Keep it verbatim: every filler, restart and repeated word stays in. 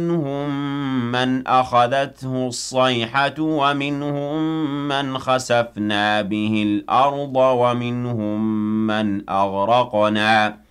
منهم من أخذته الصيحة ومنهم من خسفنا به الأرض ومنهم من أغرقنا